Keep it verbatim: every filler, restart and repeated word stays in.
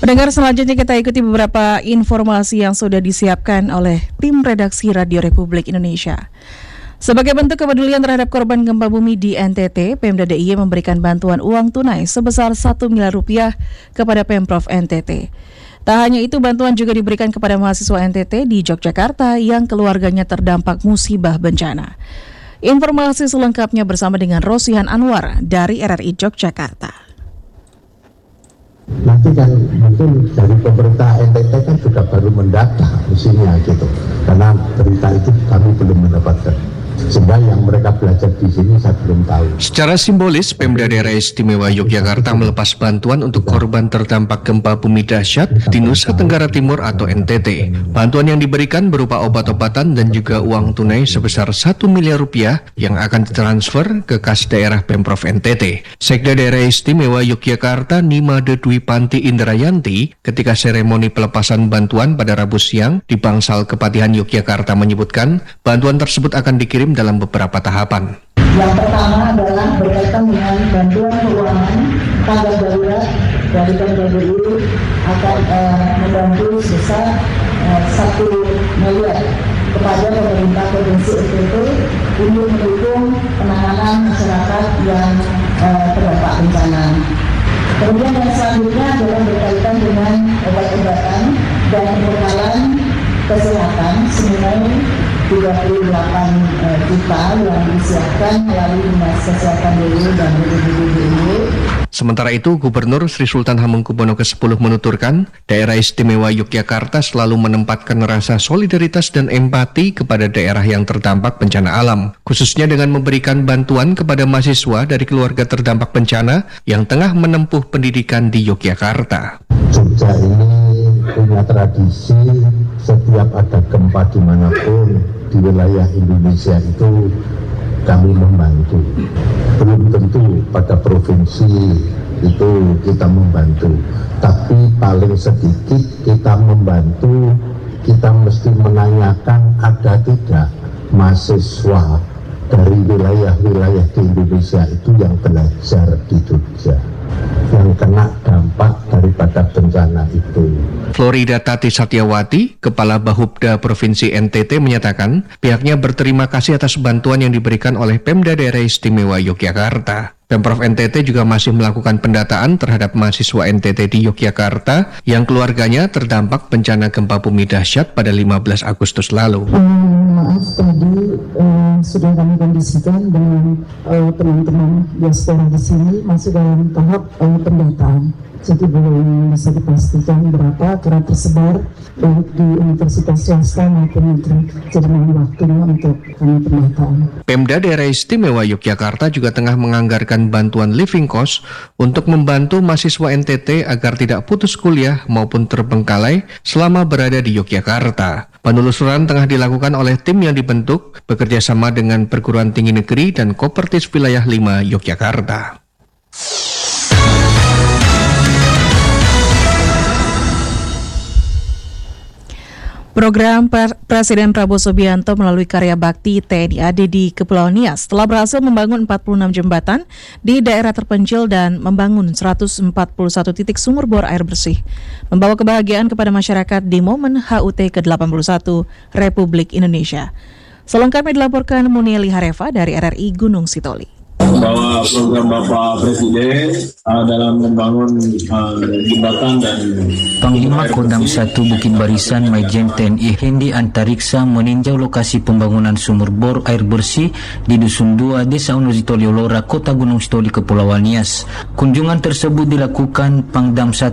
Pendengar, selanjutnya kita ikuti beberapa informasi yang sudah disiapkan oleh tim redaksi Radio Republik Indonesia. Sebagai bentuk kepedulian terhadap korban gempa bumi di N T T, Pemda D I Y memberikan bantuan uang tunai sebesar satu miliar rupiah kepada Pemprov N T T. Tak hanya itu, bantuan juga diberikan kepada mahasiswa N T T di Yogyakarta yang keluarganya terdampak musibah bencana. Informasi selengkapnya bersama dengan Rosihan Anwar dari R R I Yogyakarta. Nanti kan mungkin dari pemerintah N T T kan juga baru mendata isinya gitu, karena berita itu kami belum mendapatkan. Sehingga yang mereka belajar di sini saya belum tahu. Secara simbolis, Pemda Daerah Istimewa Yogyakarta melepas bantuan untuk korban terdampak gempa bumi dahsyat di Nusa Tenggara Timur atau N T T. Bantuan yang diberikan berupa obat-obatan dan juga uang tunai sebesar satu miliar rupiah yang akan ditransfer ke kas daerah Pemprov N T T. Sekda Daerah Istimewa Yogyakarta Nimade Dwi Panti Indrayanti ketika seremoni pelepasan bantuan pada Rabu siang di Bangsal Kepatihan Yogyakarta menyebutkan bantuan tersebut akan dikirim dalam beberapa tahapan. Yang pertama adalah berkaitan dengan bantuan keuangan tanggap darurat dari Pemda D I Y akan uh, membantu sebesar uh, satu miliar kepada pemerintah provinsi N T T untuk mendukung penanganan masyarakat yang uh, terdampak bencana. Kemudian yang selanjutnya adalah berkaitan dengan obat-obatan dan pembekalan kesehatan senilai tiga puluh delapan juta yang disiapkan melalui Dinas Kesehatan D I Y dan B P B D D I Y. Sementara itu, Gubernur Sri Sultan Hamengkubuwono ke sepuluh menuturkan, Daerah Istimewa Yogyakarta selalu menempatkan rasa solidaritas dan empati kepada daerah yang terdampak bencana alam, khususnya dengan memberikan bantuan kepada mahasiswa dari keluarga terdampak bencana yang tengah menempuh pendidikan di Yogyakarta. Jogja ini punya tradisi setiap ada gempa dimanapun di wilayah Indonesia itu kami membantu. Belum tentu pada provinsi itu kita membantu, tapi paling sedikit kita membantu. Kita mesti menanyakan ada tidak mahasiswa dari wilayah-wilayah di Indonesia itu yang belajar di Jogja, yang kena dampak daripada bencana itu. Florida Tati Satyawati, Kepala Bahubda Provinsi N T T menyatakan pihaknya berterima kasih atas bantuan yang diberikan oleh Pemda Daerah Istimewa Yogyakarta. Pemprov N T T juga masih melakukan pendataan terhadap mahasiswa N T T di Yogyakarta yang keluarganya terdampak bencana gempa bumi dahsyat pada lima belas Agustus lalu. Um, maaf tadi uh, sudah kami kondisikan dengan uh, teman-teman diaspora di sini masih dalam tahap uh, pendataan. Jadi belum bisa dipastikan berapa karena tersebar baik di universitas swasta maupun negeri. Jadi mohon waktunya untuk kami pendataan. Pemda Daerah Istimewa Yogyakarta juga tengah menganggarkan bantuan living cost untuk membantu mahasiswa N T T agar tidak putus kuliah maupun terbengkalai selama berada di Yogyakarta. Penelusuran tengah dilakukan oleh tim yang dibentuk bekerja sama dengan Perguruan Tinggi Negeri dan Kopertis Wilayah lima Yogyakarta. Program Presiden Prabowo Subianto melalui karya bakti T N I A D di Kepulauan Nias telah berhasil membangun empat puluh enam jembatan di daerah terpencil dan membangun seratus empat puluh satu titik sumur bor air bersih, membawa kebahagiaan kepada masyarakat di momen H U T ke delapan puluh satu Republik Indonesia. Selengkapnya dilaporkan Munieli Harefa dari R R I Gunung Sitoli. Bahwa program Bapak Presiden uh, dalam membangun uh, jembatan dan Panglima Kodam satu Bukit Barisan Majen T N I Hendi Antariksa meninjau lokasi pembangunan sumur bor air bersih di Dusun dua, Desa Unusitoli Olora, Kota Gunung Sitoli, Kepulauan Nias. Kunjungan tersebut dilakukan Pangdam satu